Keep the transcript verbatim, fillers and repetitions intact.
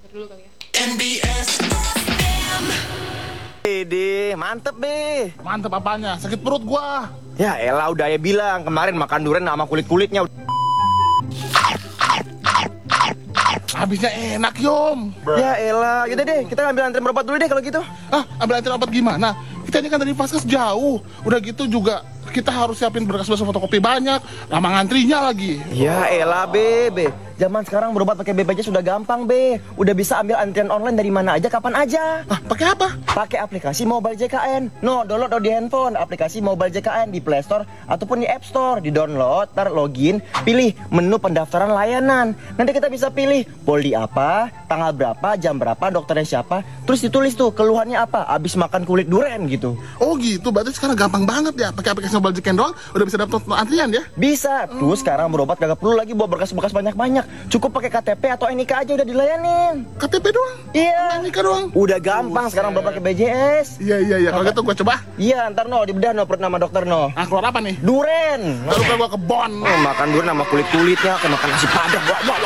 mampir dulu kali ya. M B S Deh, mantep deh. Mantep apanya? Sakit perut gua. Ya elah udah ya bilang kemarin makan durian sama kulit-kulitnya. Habisnya enak, Yom. Ya elah, yaudah deh kita ambil antri berobat dulu deh kalau gitu. Ah, ambil antar obat gimana? Kita ini kan dari Vaskes jauh. Udah gitu juga kita harus siapin berkas-berkas fotokopi banyak. Lama ngantrinya lagi. Ya elah be, be. Zaman sekarang berobat pakai B P J S sudah gampang be. Udah bisa ambil antrian online dari mana aja kapan aja. Ah, pakai apa? Pakai aplikasi Mobile J K N. No, download di handphone aplikasi Mobile J K N di Play Store ataupun di App Store. Di download, tar login, pilih menu pendaftaran layanan. Nanti kita bisa pilih poli apa, tanggal berapa, jam berapa, dokternya siapa. Terus ditulis tuh keluhannya apa. Abis makan kulit durian gitu. Oh gitu, berarti sekarang gampang banget ya. Pakai aplikasi Mobile J K N doang udah bisa dapet antrian ya. Bisa. Terus sekarang berobat kagak perlu lagi bawa berkas-berkas banyak-banyak. Cukup pakai K T P atau N I K aja udah dilayanin. K T P doang? Iya. N I K doang? Udah gampang sekarang berobat pakai B J S. Iya, iya, iya. Kalau gitu gua coba. Iya, ntar no dibedah no perut nama dokter no. Ah, keluar apa nih? Duren. Baru gua ke Bon. Oh, makan durian sama kulit-kulitnya kayak makan nasi padang. Wah, wah, wah.